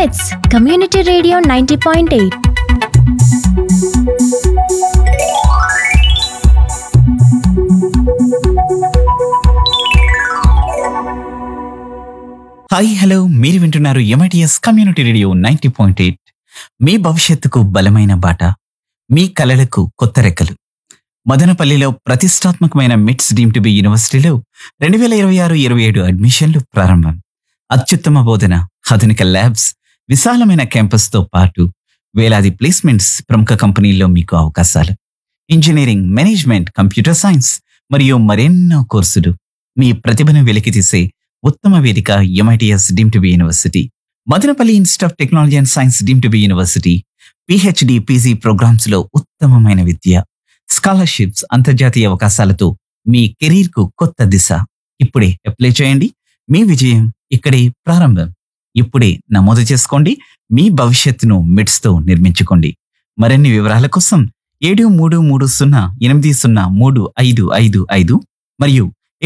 మిట్స్ community radio 90.8. Hi hello, మీరు వింటున్నారు ఎంఐటిఎస్ కమ్యూనిటీ రేడియో 90.8. మీ భవిష్యత్తుకు బలమైన బాట, మీ కలలకు కొత్త రెక్కలు. మదనపల్లిలో ప్రతిష్టాత్మకమైన మిట్స్ డీమ్ టు బి యూనివర్సిటీలో 2026-27 అడ్మిషన్లు ప్రారంభం. అత్యుత్తమ బోధన, ఆధునిక ల్యాబ్స్, విశాలమైన క్యాంపస్తో పాటు వేలాది ప్లేస్మెంట్స్, ప్రముఖ కంపెనీల్లో మీకు అవకాశాలు. ఇంజనీరింగ్, మేనేజ్మెంట్, కంప్యూటర్ సైన్స్ మరియు మరెన్నో కోర్సులు. మీ ప్రతిభను వెలికితీసే ఉత్తమ వేదిక MITS deem to be university. Madanapalle institute of technology and science deem to be university. PhD, PG programmes లో ఉత్తమమైన విద్య, స్కాలర్షిప్స్, అంతర్జాతీయ అవకాశాలతో మీ కెరీర్ కు కొత్త దిశ. ఇప్పుడే అప్లై చేయండి. మీ విజయం ఇక్కడే ప్రారంభం. ఇప్పుడే నమోదు చేసుకోండి. మీ భవిష్యత్తును మిట్స్ తో నిర్మించుకోండి. మరిన్ని వివరాల కోసం 7330803555 మరియు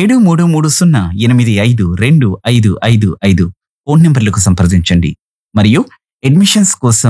7330852255 ఫోన్ నంబర్లకు సంప్రదించండి. మరియు అడ్మిషన్స్ కోసం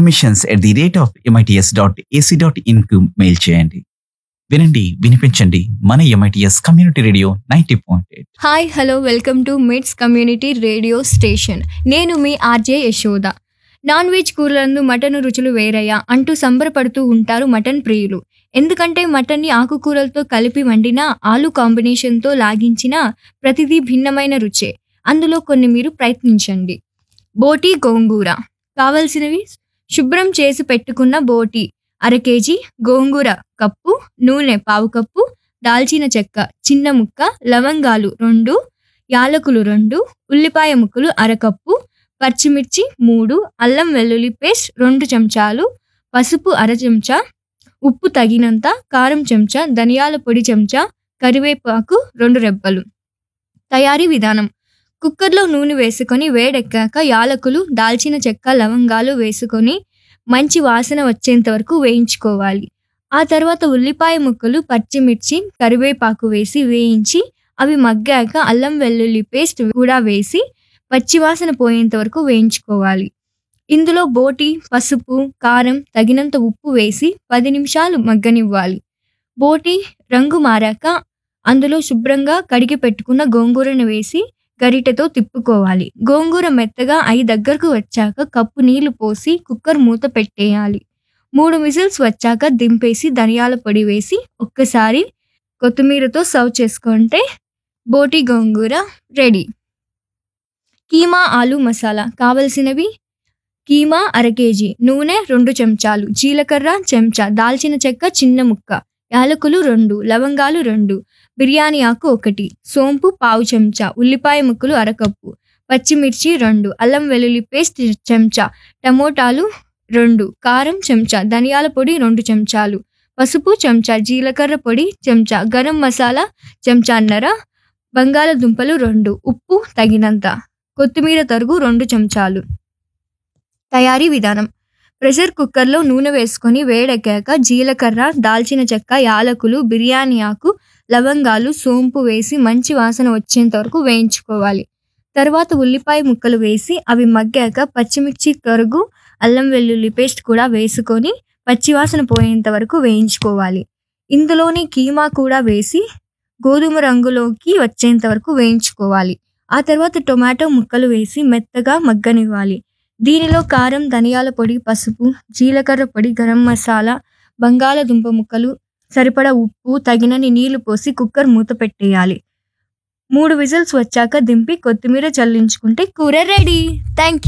admissions@mits.ac.in కు మెయిల్ చేయండి. వినండి, వినిపించండి. మన MITS community radio 90.8. Hi hello, welcome to మిట్స్ కమ్యూనిటీ రేడియో స్టేషన్. నేను మీ RJ Yashoda. Non veg కూరలందు mutton రుచులు వేరయ్యా అంటూ సంబరపడుతూ ఉంటారు మటన్ ప్రియులు. ఎందుకంటే మటన్ని ఆకుకూరలతో కలిపి వండినా, ఆలు కాంబినేషన్తో లాగించినా ప్రతిదీ భిన్నమైన రుచే. అందులో కొన్ని మీరు ప్రయత్నించండి. బోటి గోంగూర. కావలసినవి: శుభ్రం చేసి పెట్టుకున్న బోటి అర కేజీ, గోంగూర కప్పు, నూనె పావు కప్పు, దాల్చిన చెక్క చిన్న ముక్క, లవంగాలు 2, యాలకులు 2, ఉల్లిపాయ ముక్కలు అరకప్పు, పచ్చిమిర్చి 3, అల్లం వెల్లుల్లి పేస్ట్ 2 చెంచాలు, పసుపు అర చెంచా, ఉప్పు తగినంత, కారం చెంచా, ధనియాల పొడి చెంచా, కరివేపాకు 2 రెబ్బలు. తయారీ విధానం: కుక్కర్లో నూనె వేసుకొని వేడెక్కాక యాలకులు, దాల్చిన చెక్క, లవంగాలు వేసుకొని మంచి వాసన వచ్చేంత వరకు వేయించుకోవాలి. ఆ తర్వాత ఉల్లిపాయ ముక్కలు, పచ్చిమిర్చి, కరివేపాకు వేసి వేయించి అవి మగ్గాక అల్లం వెల్లుల్లి పేస్ట్ కూడా వేసి పచ్చివాసన పోయేంత వరకు వేయించుకోవాలి. ఇందులో బోటి, పసుపు, కారం, తగినంత ఉప్పు వేసి 10 నిమిషాలు మగ్గనివ్వాలి. బోటి రంగు మారాక అందులో శుభ్రంగా కడిగి పెట్టుకున్న గోంగూరను వేసి గరిటెతో తిప్పుకోవాలి. గోంగూర మెత్తగా అయి దగ్గరకు వచ్చాక కప్పు నీళ్లు పోసి కుక్కర్ మూత పెట్టేయాలి. 3 విజిల్స్ వచ్చాక దింపేసి ధనియాల పొడి వేసి ఒక్కసారి కొత్తిమీరతో సర్వ్ చేసుకుంటే బోటి గోంగూర రెడీ. కీమా ఆలు మసాలా. కావలసినవి: కీమా అర కేజీ, నూనె 2 చెంచాలు, జీలకర్ర చెంచా, దాల్చిన చెక్క చిన్న ముక్క, యాలకులు 2, లవంగాలు 2, బిర్యానీ ఆకు 1, సోంపు పావు చెంచా, ఉల్లిపాయ ముక్కలు అరకప్పు, పచ్చిమిర్చి 2, అల్లం వెల్లుల్లి పేస్ట్ చెంచా, టమోటాలు 2, కారం చెంచా, ధనియాల పొడి 2 చెంచాలు, పసుపు చెంచా, జీలకర్ర పొడి చెంచా, గరం మసాలా చెంచాన్నర, బంగాళదుంపలు 2, ఉప్పు తగినంత, కొత్తిమీర తరుగు 2 చెంచాలు. తయారీ విధానం: ప్రెషర్ కుక్కర్లో నూనె వేసుకొని వేడెక్కాక జీలకర్ర, దాల్చిన చెక్క, యాలకులు, బిర్యానీ ఆకు, లవంగాలు, సోంపు వేసి మంచి వాసన వచ్చేంత వరకు వేయించుకోవాలి. తర్వాత ఉల్లిపాయ ముక్కలు వేసి అవి మగ్గాక పచ్చిమిర్చి తరుగు, అల్లం వెల్లుల్లి పేస్ట్ కూడా వేసుకొని పచ్చివాసన పోయేంత వరకు వేయించుకోవాలి. ఇందులోని కీమా కూడా వేసి గోధుమ రంగులోకి వచ్చేంత వరకు వేయించుకోవాలి. ఆ తర్వాత టొమాటో ముక్కలు వేసి మెత్తగా మగ్గనివ్వాలి. దీనిలో కారం, ధనియాల పొడి, పసుపు, జీలకర్ర పొడి, గరం మసాలా, బంగాళదుంప ముక్కలు, సరిపడా ఉప్పు, తగినన్ని నీళ్లు పోసి కుక్కర్ మూత పెట్టేయాలి. 3 విజిల్స్ వచ్చాక దింపి కొత్తిమీర చల్లించుకుంటే కూర రెడీ. Thank you.